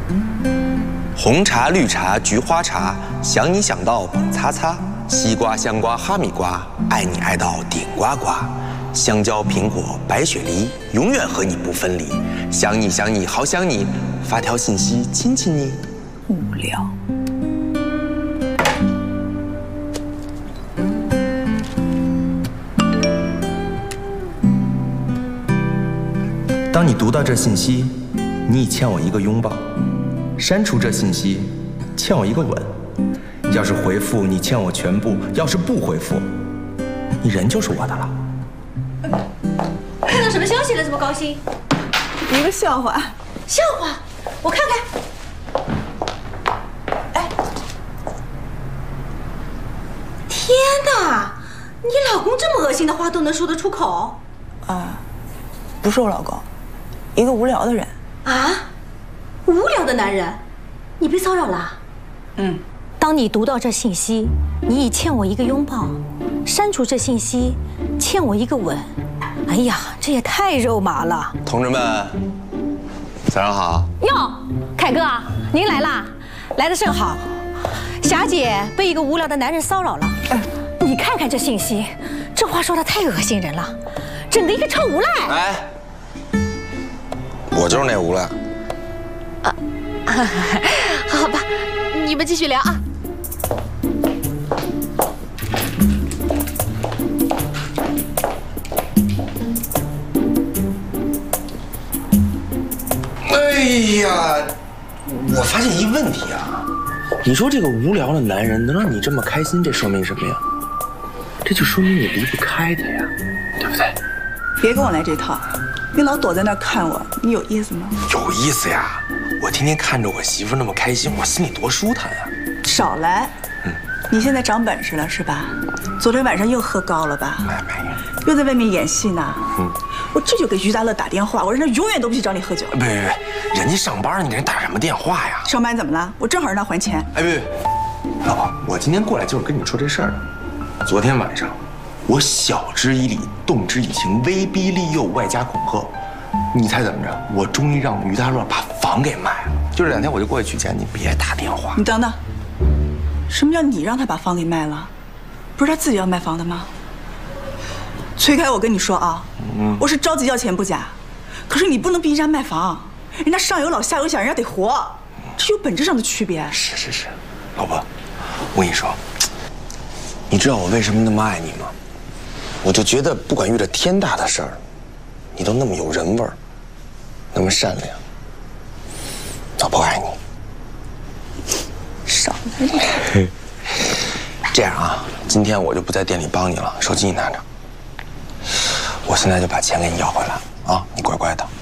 红茶、绿茶、菊花茶，想你想到蹦擦擦。西瓜、香瓜、哈密瓜，爱你爱到顶呱呱。香蕉、苹果、白雪梨，永远和你不分离。想你想你好想你，发条信息亲亲你。 无聊。 当你读到这信息，你已欠我一个拥抱；删除这信息，欠我一个吻。要是回复，你欠我全部；要是不回复，你人就是我的了。 看到什么消息了？这么高兴？ 一个笑话。 笑话？我看看。哎，天哪！你老公这么恶心的话都能说得出口？ 啊，不是我老公，一个无聊的人。 啊？无聊的男人？你被骚扰了？ 嗯。 当你读到这信息，你已欠我一个拥抱；删除这信息，欠我一个吻。哎呀，这也太肉麻了！ 同志们，早上好。 哟，凯哥，您来啦，来得正好。霞姐被一个无聊的男人骚扰了。你看看这信息，这话说的太恶心人了，整个一个臭无赖。 哎，我就是那无赖。 好吧，你们继续聊啊。 哎呀，我发现一问题啊！你说这个无聊的男人能让你这么开心，这说明什么呀？这就说明你离不开他呀，对不对？ 别跟我来这套，你老躲在那儿看我，你有意思吗？ 有意思呀！我天天看着我媳妇那么开心，我心里多舒坦啊！ 少来！你现在长本事了是吧？昨天晚上又喝高了吧？ 没有， 又在外面演戏呢。我这就给于大乐打电话，我让他永远都不许找你喝酒。 别，人家上班，你给人打什么电话呀？ 上班怎么了？我正好让他还钱。 哎，别，老婆，我今天过来就是跟你说这事儿的。昨天晚上，我晓之以理，动之以情，威逼利诱，外加恐吓。你猜怎么着？我终于让于大乐把房给卖了。就这2天我就过去取钱，你别打电话。 你等等，什么叫你让他把房给卖了？不是他自己要卖房的吗？崔开，我跟你说啊，我是着急要钱不假，可是你不能逼人家卖房，人家上有老下有小，人家得活，这有本质上的区别。 是，老婆，我跟你说，你知道我为什么那么爱你吗？我就觉得不管遇到天大的事儿，你都那么有人味儿，那么善良。老婆爱你。 少来。 这样啊，今天我就不在店里帮你了，手机你拿着。我现在就把钱给你要回来啊！你乖乖的。